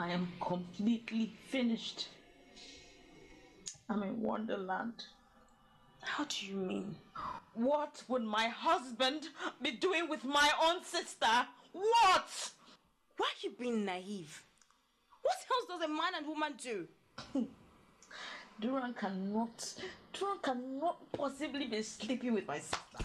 I am completely finished. I'm in Wonderland. How do you mean? What would my husband be doing with my own sister? What? Why are you being naive? What else does a man and woman do? Duran cannot possibly be sleeping with my sister.